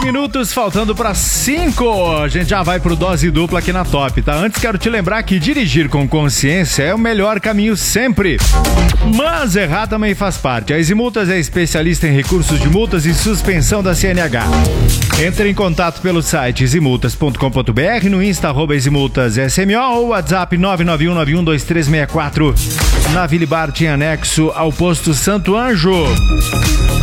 minutos faltando para 5. A gente já vai pro dose dupla aqui na Top, tá? Antes quero te lembrar que dirigir com consciência é o melhor caminho sempre. Mas errar também faz parte. A Easymultas é especialista em recursos de multas e suspensão da CNH. Entre em contato pelo site easymultas.com.br, no Insta @easymultassmo ou WhatsApp 991912364. Na Vila Bar em anexo ao posto Santo Anjo.